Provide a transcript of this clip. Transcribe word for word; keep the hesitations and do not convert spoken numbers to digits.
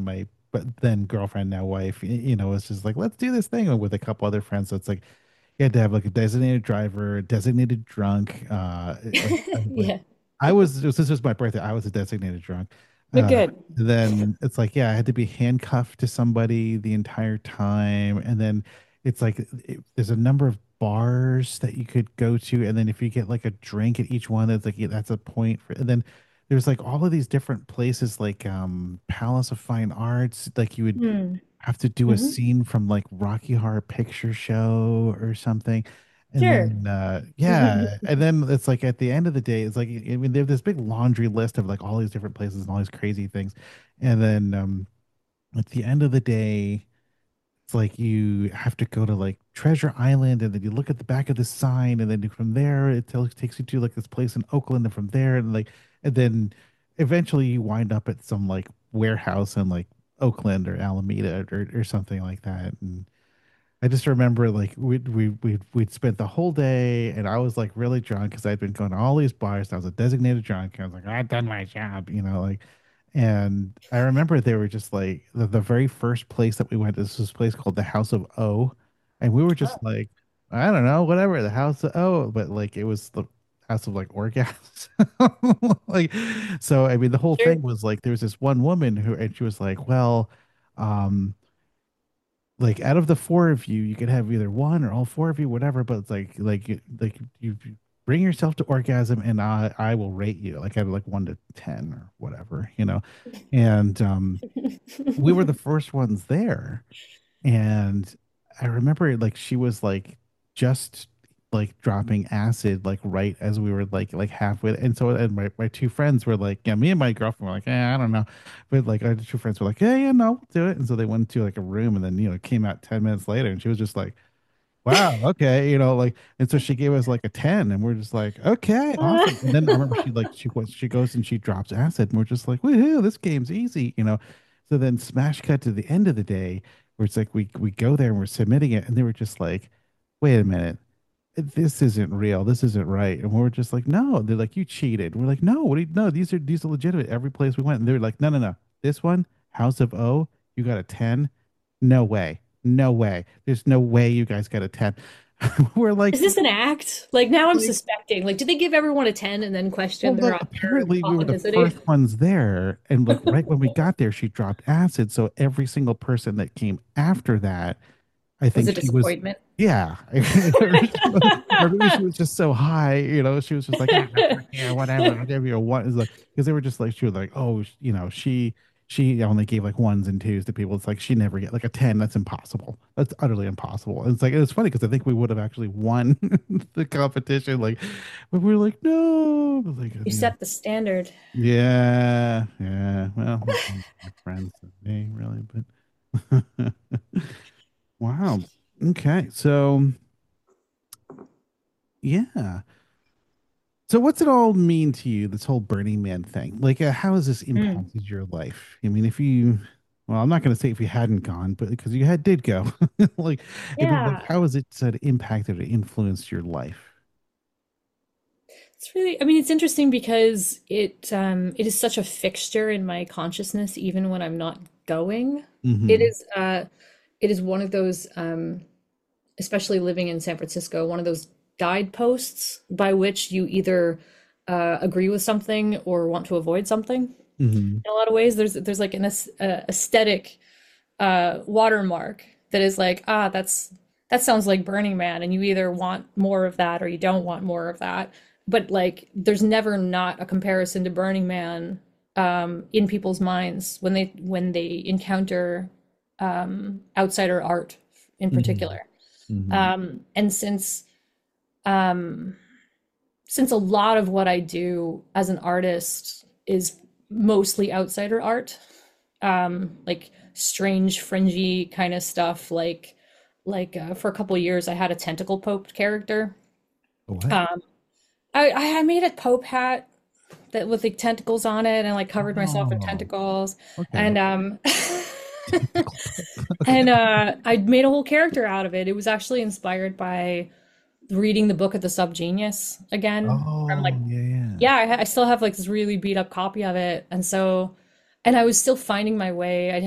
my but then girlfriend, now wife, y- you know, was just like, let's do this thing with a couple other friends. So it's like you had to have like a designated driver, designated drunk. Uh, like, I was like, Yeah. I was, this was my birthday. I was a designated drunk. But Uh, good. then it's like, yeah, I had to be handcuffed to somebody the entire time. And then it's like, it, there's a number of bars that you could go to. And then if you get like a drink at each one, that's like, yeah, that's a point for, and then there's like all of these different places, like um, Palace of Fine Arts, like you would Hmm. have to do a Hmm. scene from like Rocky Horror Picture Show or something. And Sure. then uh yeah, and then it's like at the end of the day, it's like I mean they have this big laundry list of like all these different places and all these crazy things. And then um at the end of the day, it's like you have to go to like Treasure Island, and then you look at the back of the sign, and then from there it tells, takes you to like this place in Oakland, and from there, and like, and then eventually you wind up at some like warehouse in like Oakland or Alameda or, or something like that. And I just remember like we'd we we'd, we'd spent the whole day, and I was like really drunk because I'd been going to all these bars. And I was a designated drunk. I was like, I've done my job, you know, like. And I remember they were just like the, the very first place that we went. This was a place called the House of O, and we were just Oh, like, I don't know, whatever, the House of O, but like it was the House of like orgasms. Like, so I mean, the whole sure. thing was like there was this one woman who, and she was like, well, um like out of the four of you, you could have either one or all four of you, whatever. But it's like like you- like you you bring yourself to orgasm, and I I will rate you like out of like one to ten or whatever, you know. And um, we were the first ones there, and I remember like she was like just like dropping acid like right as we were like like halfway. And so and my, my two friends were like, yeah, me and my girlfriend were like, eh, I don't know. But like our two friends were like, yeah, yeah, no, we'll do it. And so they went to like a room, and then you know came out ten minutes later, and she was just like, wow, okay, you know, like, and so she gave us like a ten, and we're just like, okay, awesome. And then I remember she like she was she goes and she drops acid, and we're just like, woohoo, this game's easy, you know. So then smash cut to the end of the day, where it's like we we go there and we're submitting it, and they were just like, wait a minute, this isn't real, this isn't right. And we're just like, no. They're like, you cheated. We're like, no, what do you, no, these are these are legitimate. Every place we went, and they're like, no, no, no, this one, House of O, you got a ten. No way. No way. There's no way you guys got a ten. We're like, Is this an act? Like now I'm like, suspecting. Like, did they give everyone a ten and then well, question their like their apparently we were the authenticity? first ones there. And like right when we got there, she dropped acid. So every single person that came after that, I Was think a she was, disappointment. yeah. Or maybe she was just so high, you know, she was just like, ah, yeah, whatever. I'll give you a one. It's like, because they were just like, she was like, oh, sh- you know, she, she only gave like ones and twos to people. It's like, she never get like a ten. That's impossible. That's utterly impossible. And it's like, it's funny because I think we would have actually won the competition. Like, but we are like, no. But like, You you know, set the standard. yeah, yeah. Well, my friends, they really, but wow. Okay. So, yeah. So what's it all mean to you, this whole Burning Man thing? Like, uh, how has this Hmm. impacted your life? I mean, if you, well, I'm not going to say if you hadn't gone, but because you had did go, like, I mean, like, Yeah. how has it said impacted or influenced your life? It's really, I mean, it's interesting because it um it is such a fixture in my consciousness even when I'm not going. It Mm-hmm. is uh it is one of those um especially living in San Francisco, one of those guideposts by which you either uh, agree with something or want to avoid something. Mm-hmm. In a lot of ways, there's there's like an aes- uh, aesthetic uh, watermark that is like, ah, that's that sounds like Burning Man, and you either want more of that or you don't want more of that. But like, there's never not a comparison to Burning Man um, in people's minds when they when they encounter um, outsider art in Mm-hmm. particular. Mm-hmm. Um, and since um, since a lot of what I do as an artist is mostly outsider art, um, like strange, fringy kind of stuff, like like uh, for a couple of years I had a tentacle pope character. What? Um, I I made a pope hat that with like tentacles on it and like covered myself in Oh, tentacles okay. and um Tentacle Pope. and Okay. uh I made a whole character out of it. It was actually inspired by reading the Book of the Subgenius again from like Oh, yeah, yeah. yeah I, I still have like this really beat up copy of it and so and I was still finding my way. I